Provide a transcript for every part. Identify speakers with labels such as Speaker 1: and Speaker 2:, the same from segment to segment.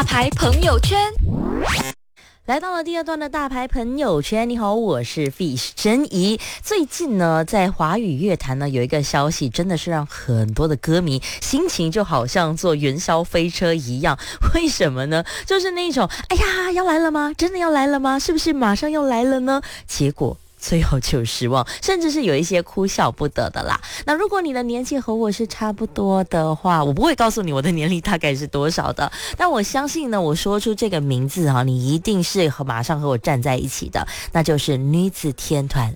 Speaker 1: 大牌朋友圈。
Speaker 2: 来到了第二段的大牌朋友圈，你好，我是 Fish 珍怡。最近呢，在华语乐坛呢，有一个消息，真的是让很多的歌迷心情就好像坐云霄飞车一样。为什么呢？就是那种，哎呀，要来了吗？真的要来了吗？是不是马上要来了呢？结果最后就失望，甚至是有一些哭笑不得的啦。那如果你的年纪和我是差不多的话，我不会告诉你我的年龄大概是多少的，但我相信呢，我说出这个名字啊，你一定是马上和我站在一起的，那就是女子天团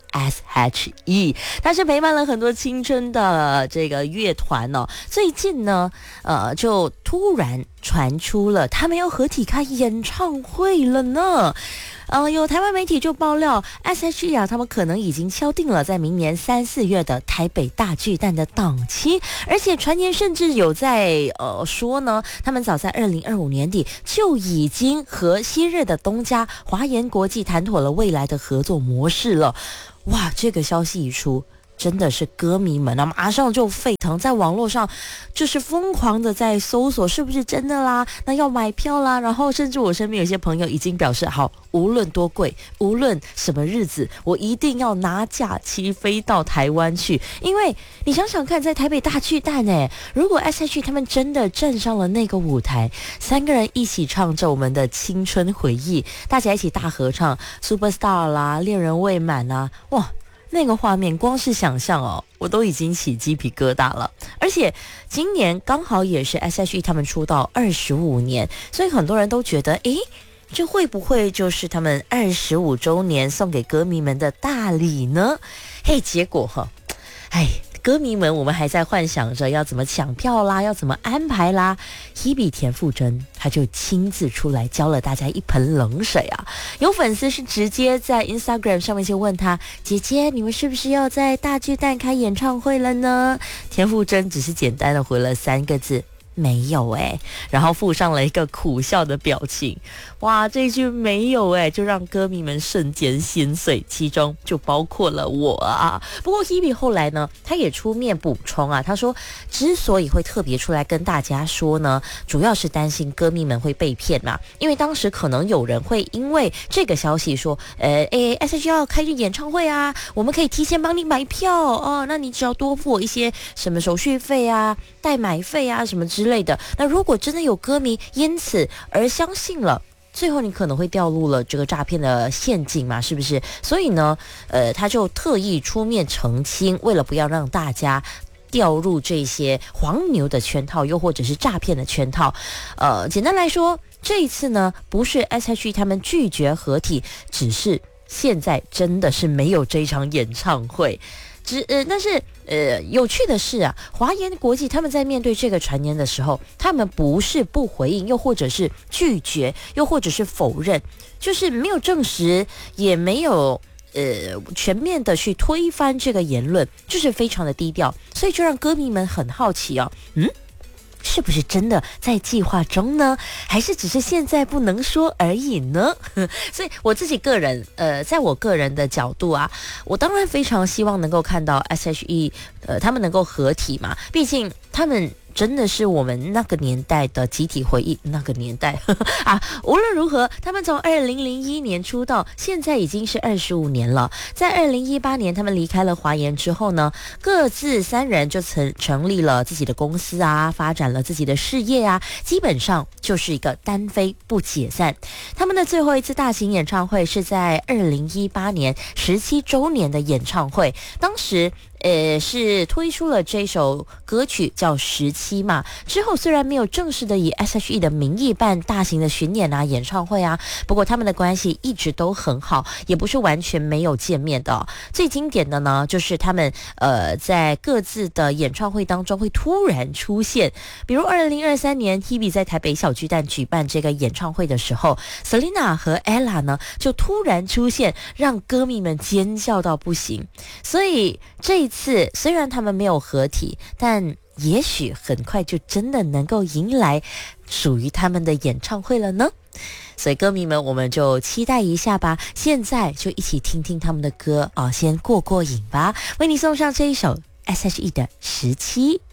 Speaker 2: S.H.E。 它是陪伴了很多青春的这个乐团哦。最近呢，就突然传出了他们要合体开演唱会了呢。有台湾媒体就爆料 S.H.E 啊，他们可能已经敲定了在明年3、4月的台北大巨蛋的档期，而且传言甚至有在说呢，他们早在2025年底就已经和昔日的东家华研国际谈妥了未来的合作模式了。哇，这个消息一出，真的是歌迷们啊，马上就沸腾，在网络上就是疯狂的在搜索是不是真的啦，那要买票啦，然后甚至我身边有些朋友已经表示，好，无论多贵，无论什么日子，我一定要拿假期飞到台湾去。因为你想想看，在台北大巨蛋如果 S.H.E 他们真的站上了那个舞台，3个人一起唱着我们的青春回忆，大家一起大合唱 Superstar 啦，恋人未满啊，哇，那个画面光是想象我都已经起鸡皮疙瘩了。而且今年刚好也是 S.H.E 他们出道25年，所以很多人都觉得，这会不会就是他们25周年送给歌迷们的大礼呢？结果歌迷们，我们还在幻想着要怎么抢票啦，要怎么安排啦。Hebe 田馥甄他就亲自出来浇了大家一盆冷水啊！有粉丝是直接在 Instagram 上面就问他：姐姐，你们是不是要在大巨蛋开演唱会了呢？田馥甄只是简单的回了3个字：没有然后附上了一个苦笑的表情。哇，这句没有就让歌迷们瞬间心碎，其中就包括了我啊。不过 Hebe 后来呢，他也出面补充啊，他说之所以会特别出来跟大家说呢，主要是担心歌迷们会被骗嘛，因为当时可能有人会因为这个消息说S.H.E 要开演唱会啊，我们可以提前帮你买票那你只要多付我一些什么手续费啊、代买费啊什么之类的。那如果真的有歌迷因此而相信了，最后你可能会掉入了这个诈骗的陷阱嘛，是不是？所以呢，他就特意出面澄清，为了不要让大家掉入这些黄牛的圈套，又或者是诈骗的圈套。简单来说，这一次呢，不是 S.H.E 他们拒绝合体，只是现在真的是没有这一场演唱会。但是有趣的是啊，华研国际他们在面对这个传言的时候，他们不是不回应，又或者是拒绝，又或者是否认，就是没有证实，也没有全面的去推翻这个言论，就是非常的低调，所以就让歌迷们很好奇是不是真的在计划中呢？还是只是现在不能说而已呢？所以我自己个人，在我个人的角度啊，我当然非常希望能够看到 S.H.E 他们能够合体嘛，毕竟他们真的是我们那个年代的集体回忆，那个年代无论如何，他们从2001年出道，现在已经是25年了。在2018年他们离开了华研之后呢，各自3人就成立了自己的公司啊，发展了自己的事业啊，基本上就是一个单飞不解散。他们的最后一次大型演唱会是在2018年17周年的演唱会，当时是推出了这首歌曲叫17嘛，之后虽然没有正式的以 S.H.E 的名义办大型的巡演啊、演唱会啊，不过他们的关系一直都很好，也不是完全没有见面的最经典的呢，就是他们在各自的演唱会当中会突然出现，比如2023年 Hebe 在台北小巨蛋举办这个演唱会的时候， Selina 和 Ella 呢就突然出现，让歌迷们尖叫到不行。所以这一次虽然他们没有合体，但也许很快就真的能够迎来属于他们的演唱会了呢。所以歌迷们，我们就期待一下吧。现在就一起听听他们的歌先过瘾吧。为你送上这一首 S.H.E 的17。